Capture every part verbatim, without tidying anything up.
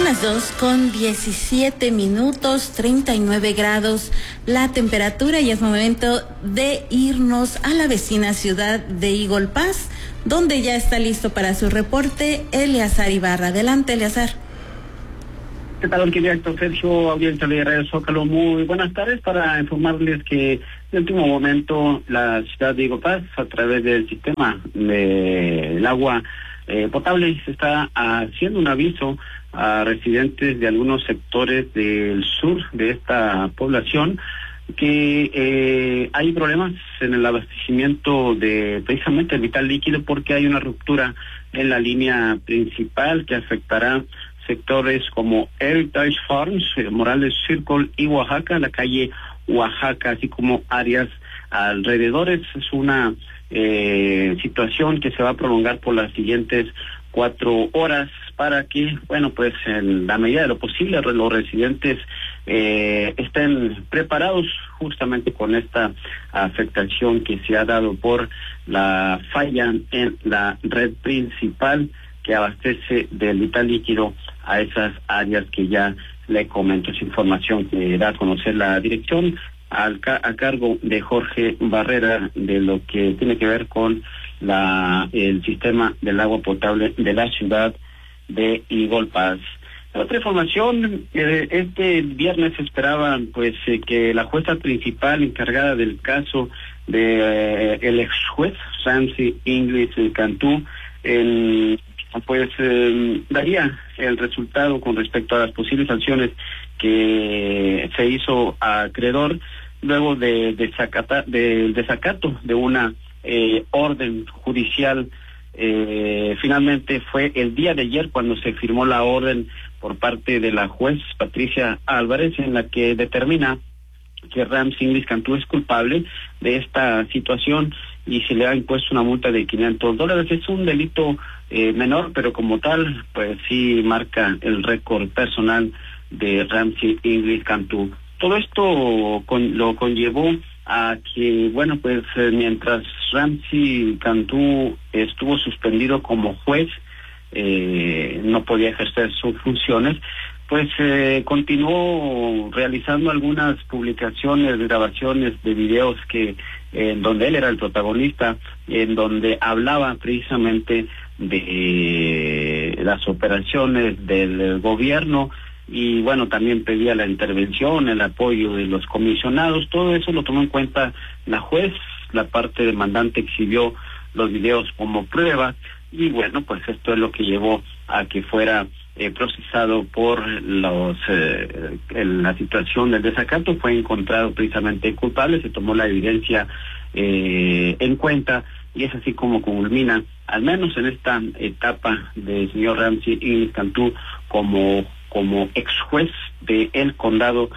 las dos con diecisiete minutos, treinta y nueve grados la temperatura, y es momento de irnos a la vecina ciudad de Eagle Pass, donde ya está listo para su reporte Eleazar Ibarra. Adelante, Eleazar. ¿Qué tal, arquitecto Sergio, audiencia de Radio Zócalo? Muy buenas tardes, para informarles que en el último momento la ciudad de Eagle Pass, a través del sistema del agua eh, potable, se está haciendo un aviso a residentes de algunos sectores del sur de esta población que eh, hay problemas en el abastecimiento de precisamente el vital líquido, porque hay una ruptura en la línea principal que afectará sectores como Heritage Farms, Morales Circle y Oaxaca, la calle Oaxaca, así como áreas alrededores. Es una eh, situación que se va a prolongar por las siguientes cuatro horas para que, bueno, pues en la medida de lo posible los residentes eh, estén preparados justamente con esta afectación que se ha dado por la falla en la red principal que abastece del vital líquido a esas áreas que ya le comento. Es información que da a conocer la dirección al ca a cargo de Jorge Barrera, de lo que tiene que ver con la el sistema del agua potable de la ciudad de Eagle Pass. Otra información, eh, este viernes esperaban pues eh, que la jueza principal encargada del caso de eh, el ex juez Ramsey Inglis Cantú en pues eh, daría el resultado con respecto a las posibles sanciones que se hizo a acreedor luego de, de desacata, del desacato de una eh, orden judicial. Eh, finalmente fue el día de ayer cuando se firmó la orden por parte de la juez Patricia Álvarez, en la que determina que Ramsey Inglis Cantú es culpable de esta situación y se le ha impuesto una multa de quinientos dólares. Es un delito eh, menor, pero como tal, pues sí marca el récord personal de Ramsey Inglis Cantú. Todo esto con, lo conllevó a que, bueno, pues eh, mientras Ramsey Cantú estuvo suspendido como juez, eh, no podía ejercer sus funciones, pues eh, continuó realizando algunas publicaciones, grabaciones de videos que en donde él era el protagonista, en donde hablaba precisamente de las operaciones del gobierno y bueno, también pedía la intervención, el apoyo de los comisionados. Todo eso lo tomó en cuenta la juez. La parte demandante exhibió los videos como prueba y bueno, pues esto es lo que llevó a que fuera eh, procesado por los eh, en la situación del desacato. Fue encontrado precisamente culpable, se tomó la evidencia eh, en cuenta y es así como culmina, al menos en esta etapa del señor Ramsey Inglis Cantú como como ex juez de el condado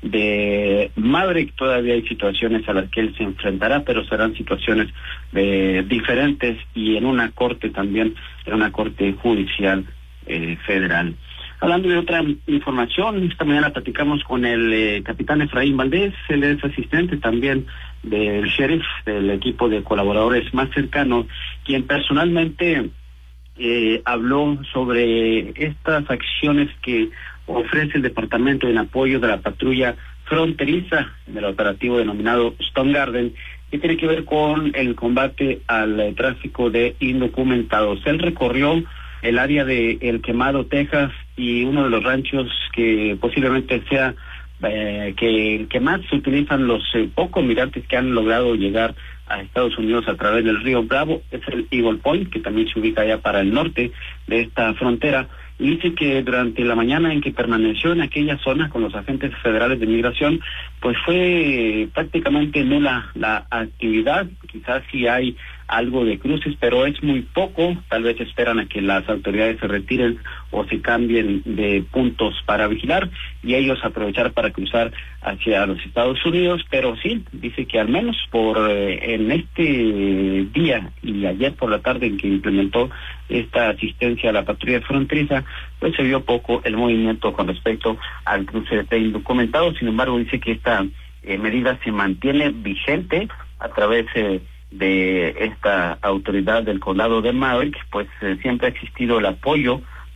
de Maverick. Todavía hay situaciones a las que él se enfrentará, pero serán situaciones eh, diferentes y en una corte también, en una corte judicial eh, federal. Hablando de otra información, esta mañana platicamos con el eh, capitán Efraín Valdés. Él es asistente también del sheriff del equipo de colaboradores más cercanos, quien personalmente eh, habló sobre estas acciones que ofrece el departamento en apoyo de la patrulla fronteriza del operativo denominado Stone Garden, que tiene que ver con el combate al eh, tráfico de indocumentados. Él recorrió el área de El Quemado, Texas, y uno de los ranchos que posiblemente sea eh, que, que más se utilizan los eh, pocos migrantes que han logrado llegar a Estados Unidos a través del río Bravo, es el Eagle Point, que también se ubica allá para el norte de esta frontera. Y dice que durante la mañana en que permaneció en aquella zona con los agentes federales de migración, pues fue prácticamente nula la actividad. Quizás sí hay algo de cruces, pero es muy poco. Tal vez esperan a que las autoridades se retiren o se cambien de puntos para vigilar y ellos aprovechar para cruzar hacia los Estados Unidos. Pero sí, dice que al menos por eh, en este día y ayer por la tarde en que implementó esta asistencia a la patrulla fronteriza, pues se vio poco el movimiento con respecto al cruce de indocumentados. Sin embargo, dice que esta eh, medida se mantiene vigente a través eh, de esta autoridad del condado de Maverick. Pues eh, siempre ha existido el apoyo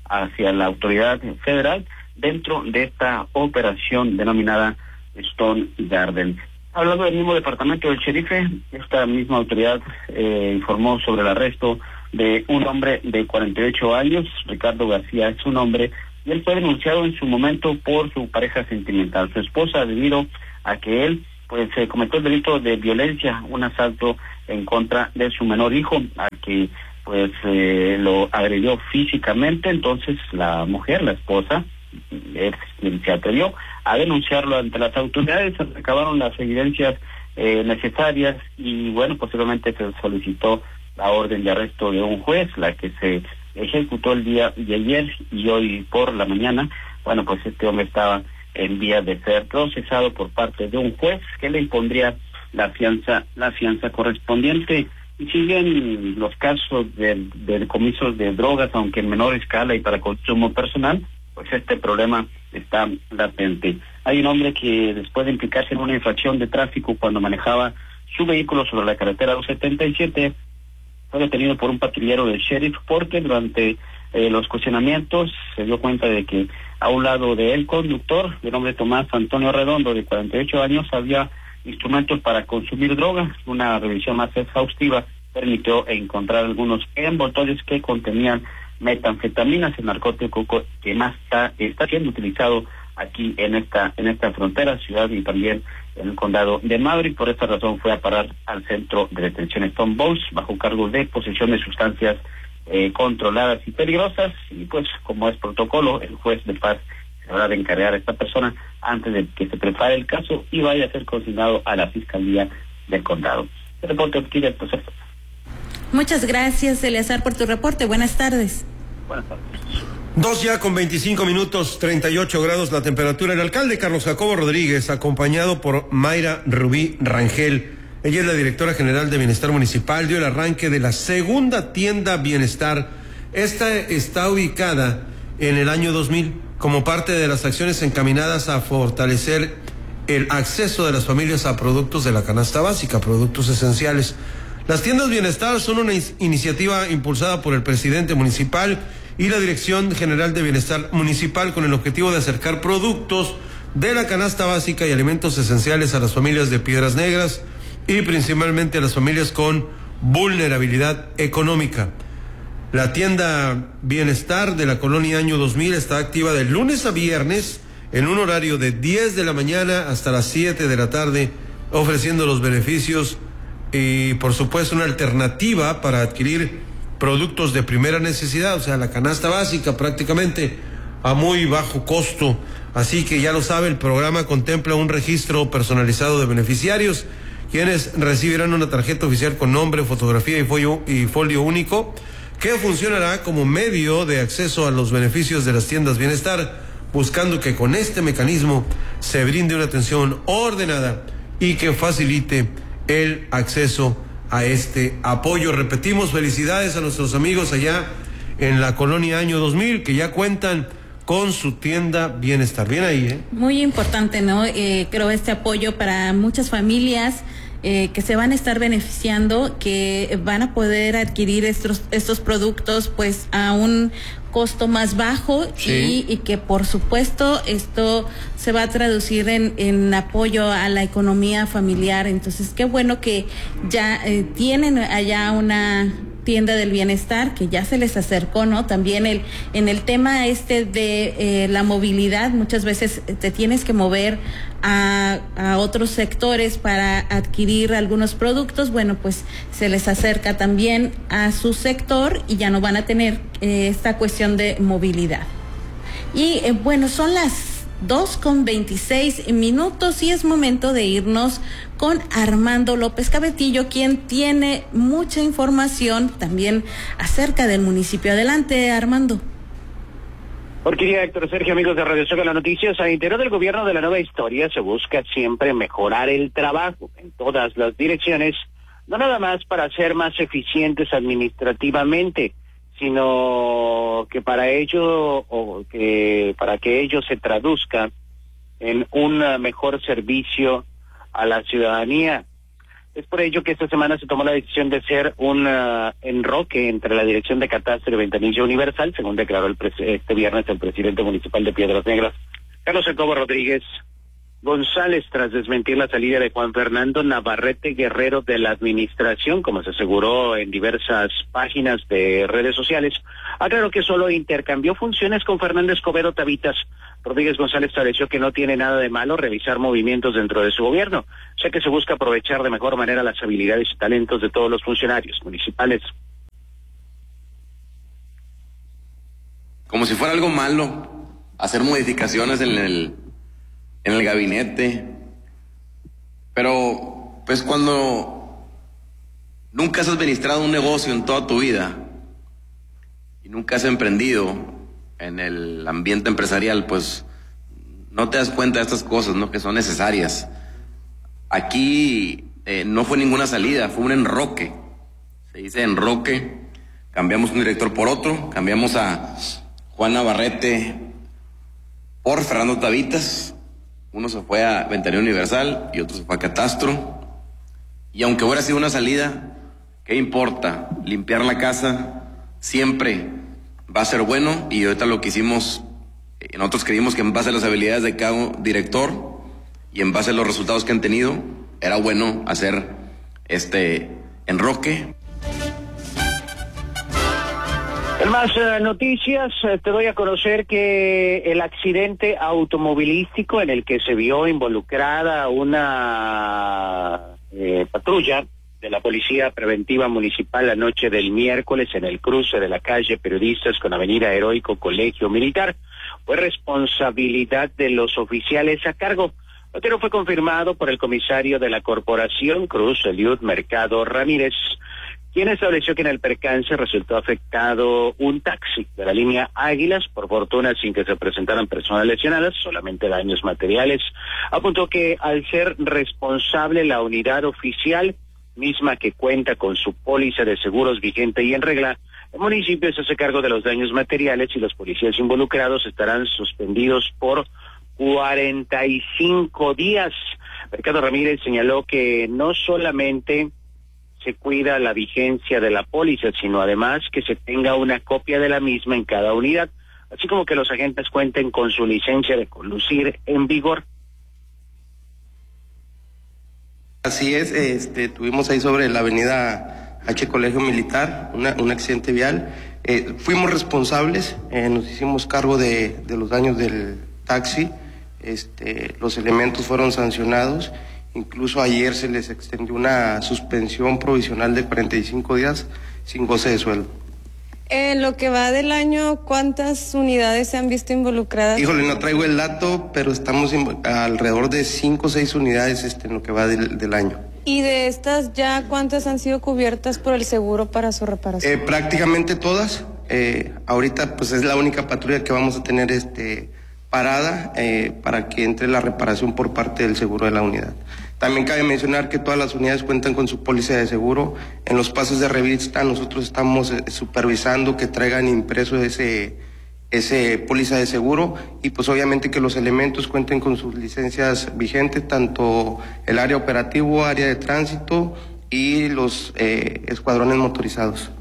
hacia la autoridad federal dentro de esta operación denominada Stone Garden. Hablando del mismo departamento del sherife, esta misma autoridad eh, informó sobre el arresto de un hombre de cuarenta y ocho años, Ricardo García es su nombre, y él fue denunciado en su momento por su pareja sentimental, su esposa, debido a que él pues se cometió el delito de violencia, un asalto en contra de su menor hijo, al que pues eh, lo agredió físicamente. Entonces la mujer, la esposa, él se atrevió a denunciarlo ante las autoridades, se recabaron las evidencias eh, necesarias y bueno, posteriormente se solicitó la orden de arresto de un juez, la que se ejecutó el día de ayer, y hoy por la mañana, bueno, pues este hombre estaba en vía de ser procesado por parte de un juez que le impondría la fianza, la fianza correspondiente. Y siguen los casos de, de decomisos de drogas, aunque en menor escala y para consumo personal, pues este problema está latente. Hay un hombre que después de implicarse en una infracción de tráfico cuando manejaba su vehículo sobre la carretera doscientos setenta y siete, fue detenido por un patrullero del sheriff porque durante eh, los cuestionamientos se dio cuenta de que a un lado del conductor, el nombre Tomás Antonio Redondo, de cuarenta y ocho años, había instrumentos para consumir drogas. Una revisión más exhaustiva permitió encontrar algunos envoltorios que contenían metanfetaminas, el narcótico que más está, está siendo utilizado aquí en esta en esta frontera ciudad y también en el condado de Maverick. Por esta razón fue a parar al centro de detención Stone Bowls bajo cargo de posesión de sustancias eh, controladas y peligrosas, y pues como es protocolo, el juez de paz se habrá de encargar a esta persona antes de que se prepare el caso y vaya a ser consignado a la fiscalía del condado. El reporte adquiere el proceso. Muchas gracias, Eleazar, por tu reporte. Buenas tardes. Buenas tardes. Dos ya con veinticinco minutos, treinta y ocho grados la temperatura. El alcalde Carlos Jacobo Rodríguez, acompañado por Mayra Rubí Rangel, ella es la directora general de Bienestar Municipal, dio el arranque de la segunda tienda Bienestar. Esta está ubicada en el año dos mil como parte de las acciones encaminadas a fortalecer el acceso de las familias a productos de la canasta básica, productos esenciales. Las tiendas Bienestar son una iniciativa impulsada por el presidente municipal y la Dirección General de Bienestar Municipal con el objetivo de acercar productos de la canasta básica y alimentos esenciales a las familias de Piedras Negras y principalmente a las familias con vulnerabilidad económica. La tienda Bienestar de la colonia Año dos mil está activa de lunes a viernes en un horario de diez de la mañana hasta las siete de la tarde, ofreciendo los beneficios y por supuesto una alternativa para adquirir productos de primera necesidad, o sea, la canasta básica prácticamente a muy bajo costo. Así que ya lo sabe, el programa contempla un registro personalizado de beneficiarios, quienes recibirán una tarjeta oficial con nombre, fotografía y folio, y folio único, que funcionará como medio de acceso a los beneficios de las tiendas Bienestar, buscando que con este mecanismo se brinde una atención ordenada y que facilite el acceso a este apoyo. Repetimos, felicidades a nuestros amigos allá en la colonia Año dos mil, que ya cuentan con su tienda Bienestar. Bien ahí, ¿eh? Muy importante, ¿no? Eh, creo este apoyo para muchas familias eh, que se van a estar beneficiando, que van a poder adquirir estos, estos productos pues a un costo más bajo. Sí. y, y que por supuesto esto se va a traducir en, en apoyo a la economía familiar. Entonces qué bueno que ya eh, tienen allá una tienda del Bienestar, que ya se les acercó, ¿no? También el en el tema este de eh, la movilidad, muchas veces te tienes que mover a, a otros sectores para adquirir algunos productos. Bueno, pues se les acerca también a su sector y ya no van a tener eh, esta cuestión de movilidad. Y eh, bueno, son las dos con veintiséis minutos y es momento de irnos con Armando López Cabetillo, quien tiene mucha información también acerca del municipio. Adelante, Armando. Porquería, Héctor Sergio, amigos de Radio Zócalo Noticias. Al interior del gobierno de la nueva historia se busca siempre mejorar el trabajo en todas las direcciones, no nada más para ser más eficientes administrativamente, sino que para ello o que para que ello se traduzca en un mejor servicio a la ciudadanía. Es por ello que esta semana se tomó la decisión de hacer un uh, enroque entre la Dirección de Catastro y Ventanilla Universal, según declaró el este viernes el presidente municipal de Piedras Negras, Carlos Jacobo Rodríguez González, tras desmentir la salida de Juan Fernando Navarrete Guerrero de la administración, como se aseguró en diversas páginas de redes sociales. Aclaró que solo intercambió funciones con Fernando Escobedo Tavitas. Rodríguez González estableció que no tiene nada de malo revisar movimientos dentro de su gobierno, ya que se busca aprovechar de mejor manera las habilidades y talentos de todos los funcionarios municipales. Como si fuera algo malo hacer modificaciones en el en el gabinete, pero pues cuando nunca has administrado un negocio en toda tu vida y nunca has emprendido en el ambiente empresarial, pues no te das cuenta de estas cosas, ¿no? Que son necesarias. Aquí eh, no fue ninguna salida, fue un enroque, se dice enroque. Cambiamos un director por otro, cambiamos a Juan Navarrete por Fernando Tavitas. Uno se fue a Ventanilla Universal y otro se fue a Catastro. Y aunque hubiera sido una salida, ¿qué importa? Limpiar la casa siempre va a ser bueno, y ahorita lo que hicimos, nosotros creímos que en base a las habilidades de cada director y en base a los resultados que han tenido, era bueno hacer este enroque. En más eh, noticias, eh, te doy a conocer que el accidente automovilístico en el que se vio involucrada una eh, patrulla de la Policía Preventiva Municipal la noche del miércoles en el cruce de la calle Periodistas con Avenida Heroico Colegio Militar fue responsabilidad de los oficiales a cargo. Lo que no fue confirmado por el comisario de la Corporación, Cruz Eliud Mercado Ramírez, quien estableció que en el percance resultó afectado un taxi de la línea Águilas, por fortuna sin que se presentaran personas lesionadas, solamente daños materiales. Apuntó que al ser responsable la unidad oficial, misma que cuenta con su póliza de seguros vigente y en regla, el municipio se hace cargo de los daños materiales y los policías involucrados estarán suspendidos por cuarenta y cinco días. Mercado Ramírez señaló que no solamente se cuida la vigencia de la póliza, sino además que se tenga una copia de la misma en cada unidad, así como que los agentes cuenten con su licencia de conducir en vigor. Así es, este, tuvimos ahí sobre la avenida H Colegio Militar una, un accidente vial. Eh, fuimos responsables, eh, nos hicimos cargo de, de los daños del taxi, este, los elementos fueron sancionados. Incluso ayer se les extendió una suspensión provisional de cuarenta y cinco días sin goce de sueldo. En lo que va del año, ¿cuántas unidades se han visto involucradas? Híjole, no traigo el dato, pero estamos alrededor de cinco o seis unidades este, en lo que va del, del año. ¿Y de estas ya cuántas han sido cubiertas por el seguro para su reparación? Eh, prácticamente todas. Eh, ahorita pues es la única patrulla que vamos a tener este parada eh, para que entre la reparación por parte del seguro de la unidad. También cabe mencionar que todas las unidades cuentan con su póliza de seguro. En los pasos de revista nosotros estamos eh, supervisando que traigan impreso ese, ese póliza de seguro y pues obviamente que los elementos cuenten con sus licencias vigentes, tanto el área operativo, área de tránsito y los eh, escuadrones motorizados.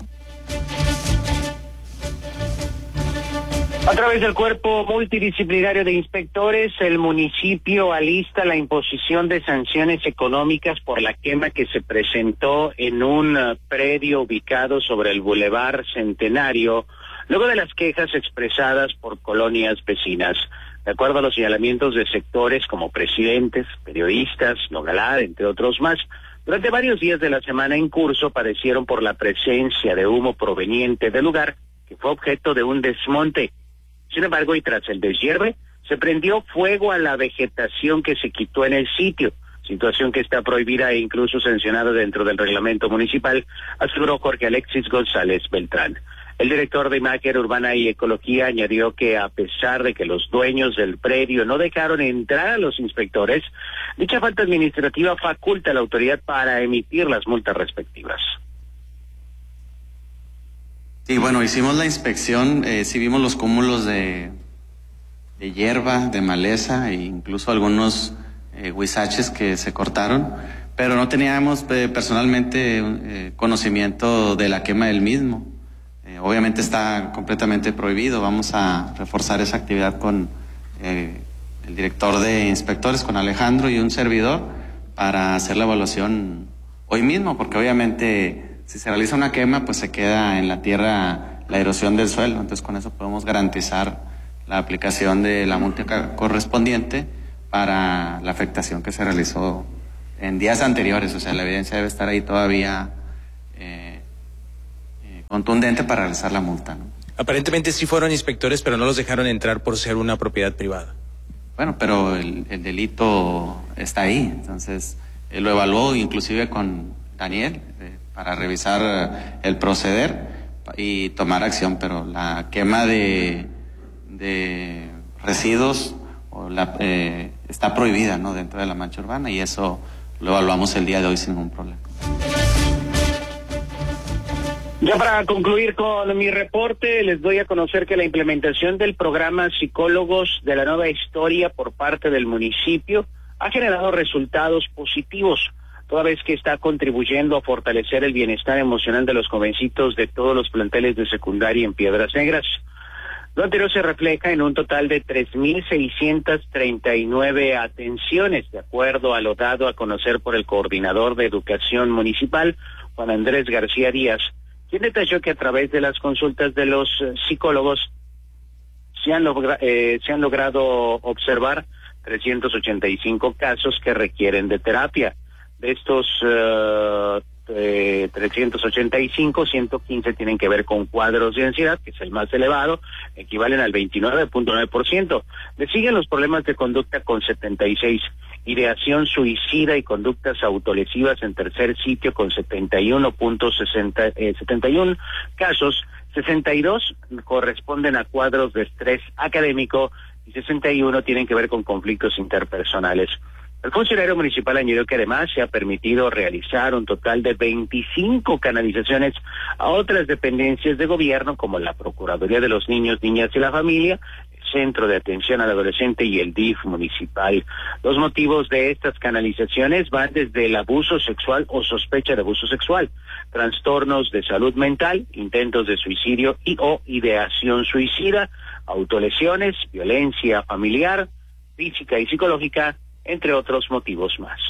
A través del Cuerpo Multidisciplinario de Inspectores, el municipio alista la imposición de sanciones económicas por la quema que se presentó en un uh, predio ubicado sobre el Boulevard Centenario, luego de las quejas expresadas por colonias vecinas. De acuerdo a los señalamientos de sectores como presidentes, periodistas, Nogalá, entre otros más, durante varios días de la semana en curso padecieron por la presencia de humo proveniente del lugar, que fue objeto de un desmonte. Sin embargo, y tras el deshierve, se prendió fuego a la vegetación que se quitó en el sitio, situación que está prohibida e incluso sancionada dentro del reglamento municipal, aseguró Jorge Alexis González Beltrán. El director de Imagen Urbana y Ecología añadió que a pesar de que los dueños del predio no dejaron entrar a los inspectores, dicha falta administrativa faculta a la autoridad para emitir las multas respectivas. Sí, bueno, hicimos la inspección, eh, sí vimos los cúmulos de, de hierba, de maleza e incluso algunos eh, huizaches que se cortaron, pero no teníamos eh, personalmente eh, conocimiento de la quema del mismo. Eh, obviamente está completamente prohibido. Vamos a reforzar esa actividad con eh, el director de inspectores, con Alejandro y un servidor, para hacer la evaluación hoy mismo, porque obviamente si se realiza una quema, pues se queda en la tierra la erosión del suelo. Entonces con eso podemos garantizar la aplicación de la multa correspondiente para la afectación que se realizó en días anteriores. O sea, la evidencia debe estar ahí todavía eh, eh, contundente para realizar la multa, ¿no? Aparentemente sí fueron inspectores, pero no los dejaron entrar por ser una propiedad privada. Bueno, pero el, el delito está ahí. Entonces, él lo evaluó inclusive con Daniel eh, para revisar el proceder y tomar acción, pero la quema de, de residuos o la, eh, está prohibida, ¿no?, dentro de la mancha urbana, y eso lo evaluamos el día de hoy sin ningún problema. Ya para concluir con mi reporte, les doy a conocer que la implementación del programa Psicólogos de la Nueva Historia por parte del municipio ha generado resultados positivos, toda vez que está contribuyendo a fortalecer el bienestar emocional de los jovencitos de todos los planteles de secundaria en Piedras Negras. Lo anterior se refleja en un total de tres mil seiscientas treinta y nueve atenciones, de acuerdo a lo dado a conocer por el coordinador de Educación Municipal, Juan Andrés García Díaz, quien detalló que a través de las consultas de los eh, psicólogos se han, logra, eh, se han logrado observar trescientos ochenta y cinco casos que requieren de terapia. De estos uh, eh, trescientos ochenta y cinco, ciento quince tienen que ver con cuadros de ansiedad, que es el más elevado, equivalen al veintinueve punto nueve por ciento. Le siguen los problemas de conducta con setenta y seis, ideación suicida y conductas autolesivas en tercer sitio con setenta y uno punto setenta y uno casos, sesenta y dos corresponden a cuadros de estrés académico y sesenta y uno tienen que ver con conflictos interpersonales. El funcionario municipal añadió que además se ha permitido realizar un total de veinticinco canalizaciones a otras dependencias de gobierno, como la Procuraduría de los Niños, Niñas y la Familia, el Centro de Atención al Adolescente y el D I F municipal. Los motivos de estas canalizaciones van desde el abuso sexual o sospecha de abuso sexual, trastornos de salud mental, intentos de suicidio y o ideación suicida, autolesiones, violencia familiar, física y psicológica, entre otros motivos más.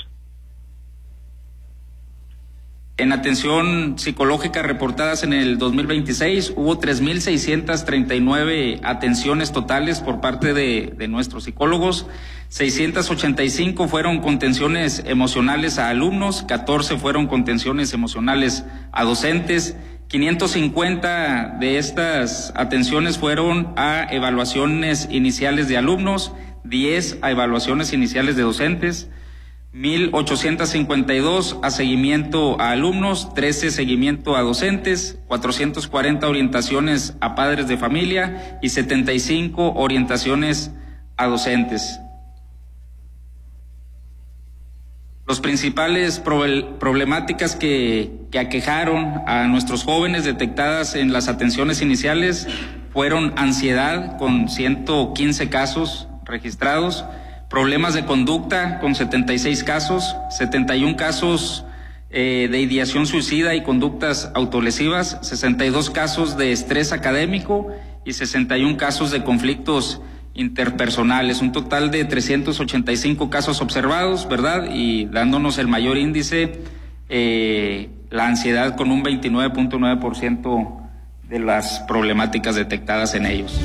En atención psicológica reportadas en el dos mil veintiséis hubo tres mil seiscientas treinta y nueve atenciones totales por parte de, de nuestros psicólogos. seiscientas ochenta y cinco fueron contenciones emocionales a alumnos, catorce fueron contenciones emocionales a docentes, quinientas cincuenta de estas atenciones fueron a evaluaciones iniciales de alumnos, diez a evaluaciones iniciales de docentes, mil ochocientas cincuenta y dos a seguimiento a alumnos, trece seguimiento a docentes, cuatrocientas cuarenta orientaciones a padres de familia y setenta y cinco orientaciones a docentes. Los principales problemáticas que, que aquejaron a nuestros jóvenes detectadas en las atenciones iniciales fueron ansiedad con ciento quince casos registrados, problemas de conducta con setenta y seis casos, setenta y uno casos eh, de ideación suicida y conductas autolesivas, sesenta y dos casos de estrés académico y sesenta y uno casos de conflictos interpersonales, un total de trescientos ochenta y cinco casos observados, ¿verdad? Y dándonos el mayor índice, eh, la ansiedad con un veintinueve punto nueve por ciento de las problemáticas detectadas en ellos.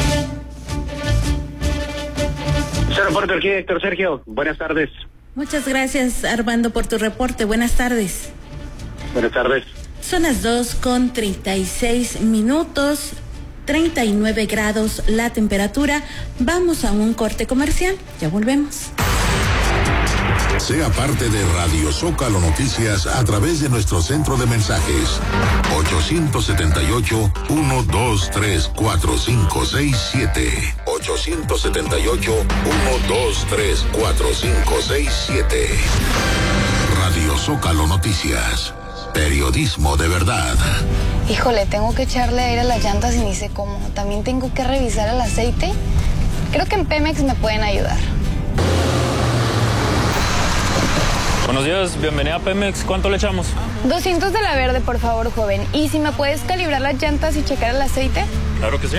Ese reporte aquí, Héctor Sergio. Buenas tardes. Muchas gracias, Armando, por tu reporte. Buenas tardes. Buenas tardes. Son las dos con treinta y seis minutos, treinta y nueve grados la temperatura. Vamos a un corte comercial. Ya volvemos. Sea parte de Radio Zócalo Noticias a través de nuestro centro de mensajes ochocientos setenta y ocho, ciento veintitrés, cuarenta y cinco sesenta y siete. ochocientos setenta y ocho, ciento veintitrés, cuarenta y cinco sesenta y siete. Radio Zócalo Noticias. Periodismo de verdad. Híjole, tengo que echarle aire a las llantas y ni sé cómo. También tengo que revisar el aceite. Creo que en Pemex me pueden ayudar. Buenos días, bienvenida a Pemex. ¿Cuánto le echamos? doscientos de la verde, por favor, joven. ¿Y si me puedes calibrar las llantas y checar el aceite? Claro que sí.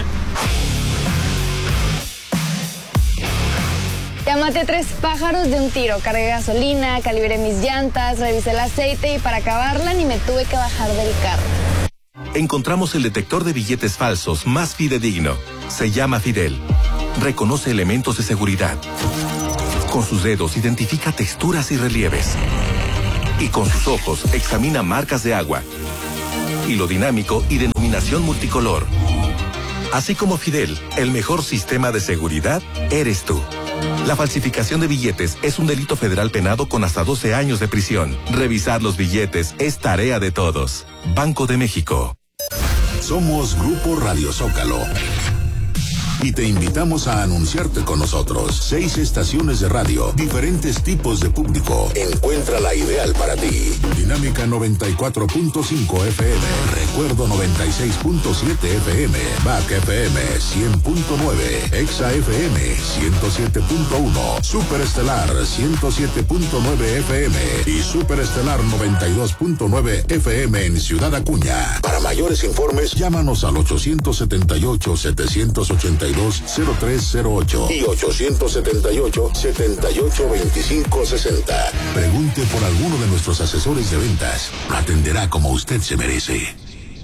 Ya maté tres pájaros de un tiro. Cargué gasolina, calibré mis llantas, revisé el aceite y para acabarla ni me tuve que bajar del carro. Encontramos el detector de billetes falsos más fidedigno. Se llama Fidel. Reconoce elementos de seguridad. Con sus dedos identifica texturas y relieves. Y con sus ojos examina marcas de agua. Hilo dinámico y denominación multicolor. Así como Fidel, el mejor sistema de seguridad eres tú. La falsificación de billetes es un delito federal penado con hasta doce años de prisión. Revisar los billetes es tarea de todos. Banco de México. Somos Grupo Radio Zócalo. Y te invitamos a anunciarte con nosotros. Seis estaciones de radio, diferentes tipos de público. Encuentra la ideal para ti. Dinámica noventa y cuatro punto cinco F M. Recuerdo noventa y seis punto siete F M. Back F M cien punto nueve. Exa F M ciento siete punto uno. Superestelar ciento siete punto nueve F M. Y Superestelar noventa y dos punto nueve F M en Ciudad Acuña. Para mayores informes, llámanos al ochocientos setenta y ocho, setecientos ochenta y dos, cero tres cero ocho y ochocientos setenta y ocho, setenta y ocho, veinticinco sesenta. Pregunte por alguno de nuestros asesores de ventas. Lo atenderá como usted se merece.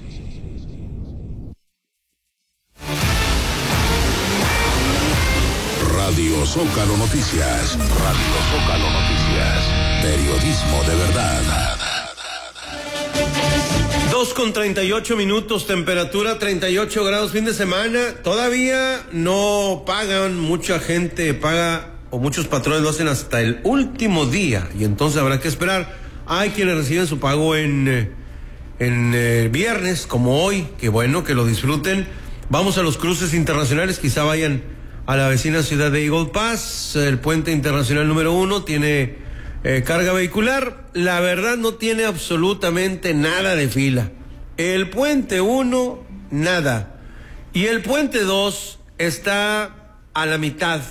Radio Zócalo Noticias. Radio Zócalo Noticias. Periodismo de verdad. Dos con treinta y ocho minutos, temperatura treinta y ocho grados, fin de semana. Todavía no pagan, mucha gente paga, o muchos patrones lo hacen hasta el último día, y entonces habrá que esperar. Hay quienes reciben su pago en, en eh, viernes, como hoy, que bueno, que lo disfruten. Vamos a los cruces internacionales, quizá vayan a la vecina ciudad de Eagle Pass. El puente internacional número uno tiene Eh, carga vehicular, la verdad no tiene absolutamente nada de fila. El puente uno, nada. Y el puente dos está a la mitad.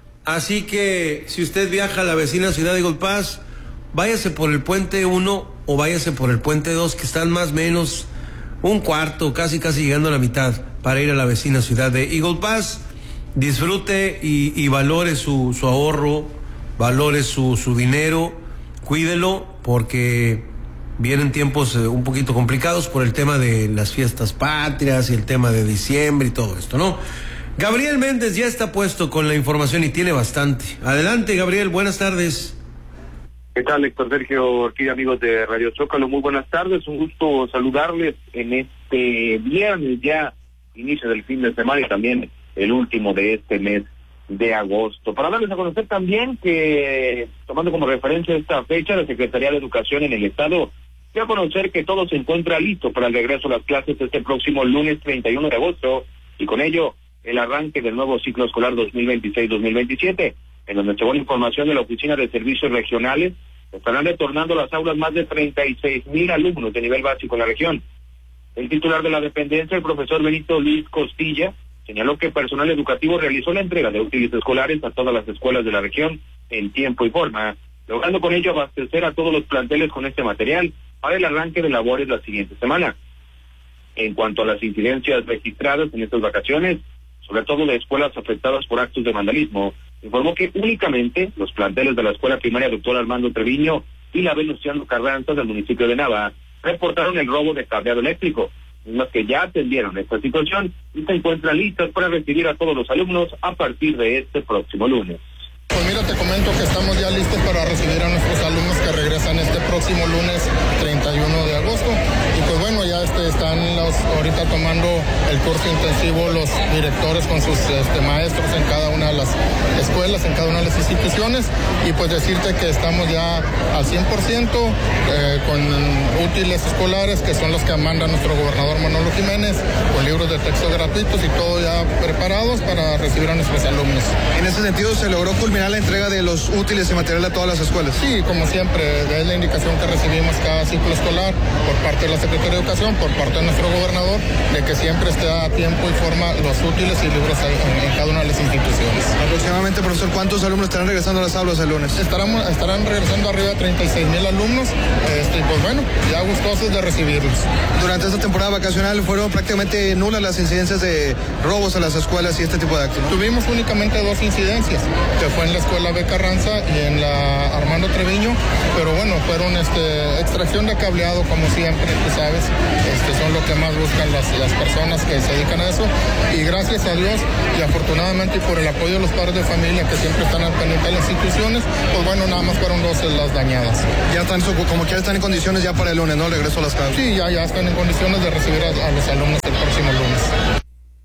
Así que si usted viaja a la vecina ciudad de Eagle Pass, váyase por el puente uno o váyase por el puente dos, que están más o menos un cuarto, casi casi llegando a la mitad, para ir a la vecina ciudad de Eagle Pass. Disfrute y, y valore su, su ahorro, valore su, su dinero, cuídelo, porque vienen tiempos eh, un poquito complicados por el tema de las fiestas patrias y el tema de diciembre y todo esto, ¿no? Gabriel Méndez ya está puesto con la información y tiene bastante. Adelante, Gabriel, buenas tardes. ¿Qué tal, Héctor Sergio Orquídea, amigos de Radio Zócalo? Muy buenas tardes, un gusto saludarles en este viernes ya, inicio del fin de semana y también el último de este mes de agosto. Para darles a conocer también que, tomando como referencia esta fecha, la Secretaría de Educación en el Estado dio a conocer que todo se encuentra listo para el regreso a las clases este próximo lunes treinta y uno de agosto, y con ello el arranque del nuevo ciclo escolar dos mil veintiséis dos mil veintisiete, en donde, según información de la Oficina de Servicios Regionales, estarán retornando a las aulas más de treinta y seis mil alumnos de nivel básico en la región. El titular de la dependencia, el profesor Benito Luis Costilla, señaló que personal educativo realizó la entrega de útiles escolares a todas las escuelas de la región en tiempo y forma, logrando con ello abastecer a todos los planteles con este material para el arranque de labores la siguiente semana. En cuanto a las incidencias registradas en estas vacaciones, sobre todo de escuelas afectadas por actos de vandalismo, informó que únicamente los planteles de la Escuela Primaria Doctor Armando Treviño y la Venustiano Carranza del municipio de Nava reportaron el robo de cableado eléctrico, mismas que ya atendieron esta situación y se encuentran listas para recibir a todos los alumnos a partir de este próximo lunes. Pues mira, te comento que estamos ya listos para recibir a nuestros alumnos que regresan este próximo lunes treinta y uno de agosto. Y pues bueno, ya este, están los, ahorita tomando el curso intensivo los directores con sus este, maestros en cada una de las escuelas, en cada una de las instituciones. Y pues decirte que estamos ya al cien por ciento eh, con útiles escolares, que son los que manda nuestro gobernador Manolo Jiménez, con libros de texto gratuitos y todo ya preparados para recibir a nuestros alumnos. En ese sentido, ¿se logró culminar la entrega de los útiles y material a todas las escuelas? Sí, como siempre, es la indicación que recibimos cada ciclo escolar por parte de la Secretaría de Educación, por parte de nuestro gobernador de que siempre esté a tiempo y forma los útiles y libros en, en cada una de las instituciones. Aproximadamente, profesor, ¿cuántos alumnos estarán regresando a las aulas el lunes? Estarán, estarán regresando arriba de treinta y seis mil alumnos, este, y pues bueno, ya gustosos de recibirlos. Durante esta temporada vacacional fueron prácticamente nulas las incidencias de robos a las escuelas y este tipo de actos, ¿no? Tuvimos únicamente dos incidencias, que fue en la escuela B. Carranza y en la Armando Treviño, pero bueno, fueron este, extracción de cableado, como siempre, tú sabes, este, son lo que más buscan las, las personas que se dedican a eso, y gracias a Dios y afortunadamente y por el apoyo de los padres de familia que siempre están al pendiente de las instituciones, pues bueno, nada más fueron dos las dañadas. Ya están, como quiera, están en condiciones ya para el lunes, ¿no? El regreso a las clases. Sí, ya, ya están en condiciones de recibir a, a los alumnos el próximo lunes.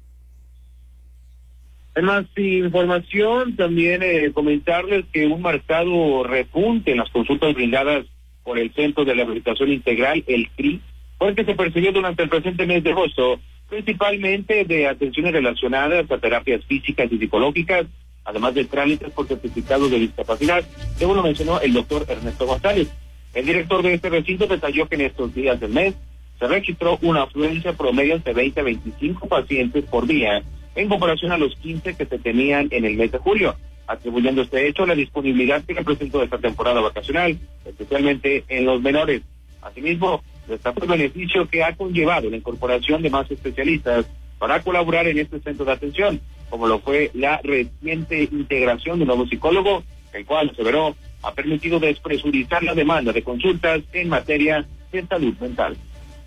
En más información, también eh, comentarles que un marcado repunte en las consultas brindadas por el Centro de Rehabilitación Integral, el C R I, fue el que se percibió durante el presente mes de agosto, principalmente de atenciones relacionadas a terapias físicas y psicológicas, además de trámites por certificados de discapacidad, según lo mencionó el doctor Ernesto González. El director de este recinto detalló que en estos días del mes se registró una afluencia promedio de veinte a veinticinco pacientes por día, en comparación a los quince que se tenían en el mes de julio, atribuyendo este hecho a la disponibilidad que representó esta temporada vacacional, especialmente en los menores. Asimismo, destacó el beneficio que ha conllevado la incorporación de más especialistas para colaborar en este centro de atención, como lo fue la reciente integración de un nuevo psicólogo, el cual, aseveró, ha permitido despresurizar la demanda de consultas en materia de salud mental.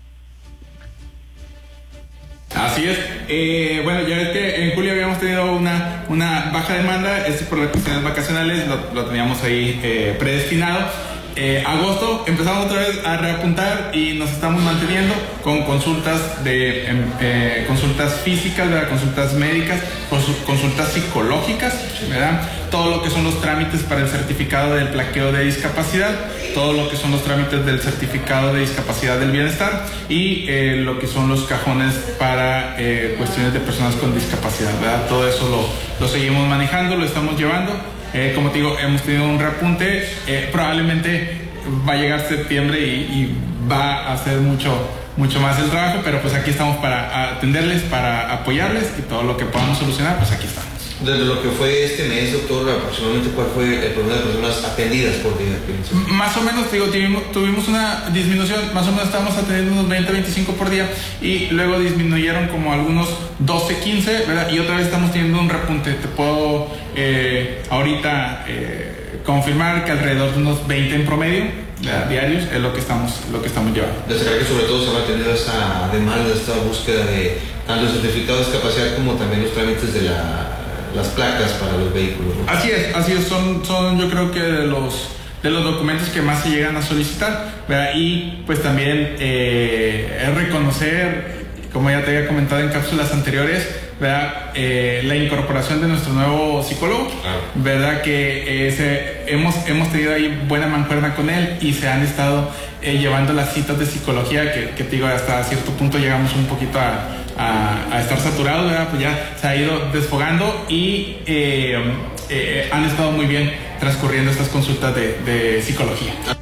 Así es. Eh, bueno, ya ves que en julio habíamos tenido una, una baja demanda, esto por las cuestiones vacacionales, lo, lo teníamos ahí eh, predestinado. Eh, agosto empezamos otra vez a reapuntar y nos estamos manteniendo con consultas de eh, consultas físicas, ¿verdad? Consultas médicas, consultas psicológicas, ¿verdad? Todo lo que son los trámites para el certificado del plaqueo de discapacidad, todo lo que son los trámites del certificado de discapacidad del bienestar y eh, lo que son los cajones para eh, cuestiones de personas con discapacidad, ¿verdad? Todo eso lo, lo seguimos manejando, lo estamos llevando. Eh, como te digo, hemos tenido un repunte, eh, probablemente va a llegar septiembre y, y va a hacer mucho, mucho más el trabajo, pero pues aquí estamos para atenderles, para apoyarles y todo lo que podamos solucionar, pues aquí estamos. Desde lo que fue este mes, doctor, aproximadamente, ¿cuál fue el promedio de personas atendidas por día? Más o menos, digo, tuvimos, tuvimos una disminución, más o menos estábamos atendiendo unos veinte, veinticinco por día y luego disminuyeron como algunos doce, quince, ¿verdad? Y otra vez estamos teniendo un repunte. Te puedo eh, ahorita eh, confirmar que alrededor de unos veinte en promedio, ¿verdad? Diarios es lo que estamos, lo que estamos llevando. Destacar que sobre todo se va a tener esta demanda, esta búsqueda de tanto el certificado de discapacidad como también los trámites de la las placas para los vehículos, ¿no? Así es, así es, son, son yo creo que de los de los documentos que más se llegan a solicitar, ¿verdad? Y pues también eh, es reconocer, como ya te había comentado en cápsulas anteriores, ¿verdad? Eh, la incorporación de nuestro nuevo psicólogo, claro. ¿Verdad? Que eh, se, hemos, hemos tenido ahí buena mancuerna con él y se han estado eh, llevando las citas de psicología que, que te digo, hasta cierto punto llegamos un poquito a A, a estar saturado, ¿verdad? Pues ya se ha ido desfogando y eh, eh, han estado muy bien transcurriendo estas consultas de, de psicología.